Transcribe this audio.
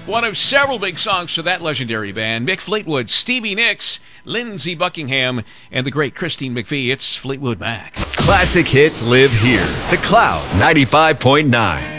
One of several big songs for that legendary band, Mick Fleetwood, Stevie Nicks, Lindsey Buckingham, and the great Christine McVie. It's Fleetwood Mac. Classic hits live here. The Cloud 95.9.